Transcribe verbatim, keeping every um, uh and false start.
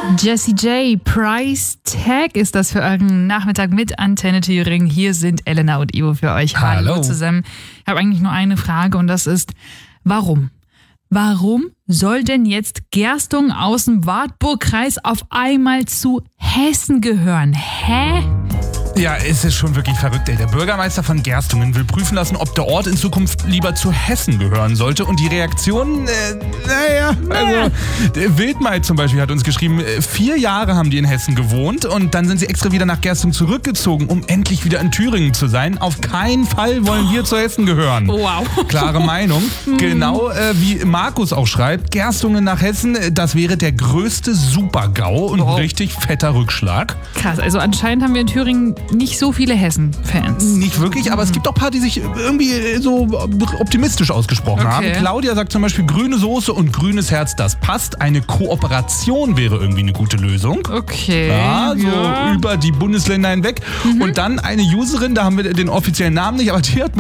Jessie J, Price Tag ist das für euren Nachmittag mit Antenne Thüringen. Hier sind Elena und Ivo für euch. Hallo. Hallo zusammen. Ich habe eigentlich nur eine Frage und das ist, warum? Warum soll denn jetzt Gerstung aus dem Wartburgkreis auf einmal zu Hessen gehören? Hä? Ja, es ist schon wirklich verrückt, ey. Der Bürgermeister von Gerstungen will prüfen lassen, ob der Ort in Zukunft lieber zu Hessen gehören sollte. Und die Reaktion, äh, naja, also der Wildmaid zum Beispiel hat uns geschrieben, äh, vier Jahre haben die in Hessen gewohnt und dann sind sie extra wieder nach Gerstungen zurückgezogen, um endlich wieder in Thüringen zu sein. Auf keinen Fall wollen wir zu Hessen gehören. Wow. Klare Meinung. Genau äh, wie Markus auch schreibt, Gerstungen nach Hessen, das wäre der größte Super-GAU und Wow. richtig fetter Rückschlag. Krass, also anscheinend haben wir in Thüringen nicht so viele Hessen-Fans. Nicht wirklich, aber es gibt auch ein paar, die sich irgendwie so optimistisch ausgesprochen Okay. haben. Claudia sagt zum Beispiel, grüne Soße und grünes Herz, das passt. Eine Kooperation wäre irgendwie eine gute Lösung. Okay. Ja, so ja. über die Bundesländer hinweg. Und dann eine Userin, da haben wir den offiziellen Namen nicht, aber die hat